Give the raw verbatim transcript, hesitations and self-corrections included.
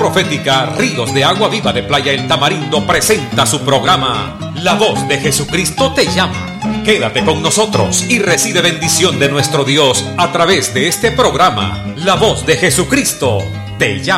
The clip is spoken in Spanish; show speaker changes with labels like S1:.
S1: Profética Ríos de Agua Viva de Playa El Tamarindo presenta su programa La Voz de Jesucristo te llama. Quédate con nosotros y recibe bendición de nuestro Dios a través de este programa. La Voz de Jesucristo te llama.